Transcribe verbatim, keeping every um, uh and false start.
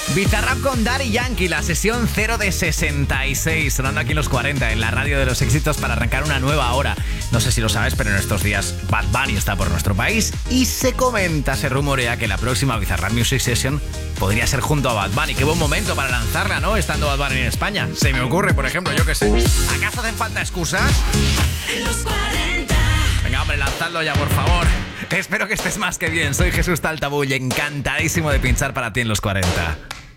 Bizarrap con Daddy Yankee, la sesión cero de sesenta y seis, sonando aquí en los cuarenta, en la radio de los éxitos para arrancar una nueva hora. No sé si lo sabes, pero en estos días Bad Bunny está por nuestro país y se comenta, se rumorea que la próxima Bizarrap Music Session podría ser junto a Bad Bunny. Qué buen momento para lanzarla, ¿no? Estando Bad Bunny en España. Se me ocurre, por ejemplo, yo qué sé. ¿Acaso hacen falta excusas? En los cuarenta. Venga, hombre, lanzadlo ya, por favor. Espero que estés más que bien. Soy Jesús Taltabull, encantadísimo de pinchar para ti en los cuarenta.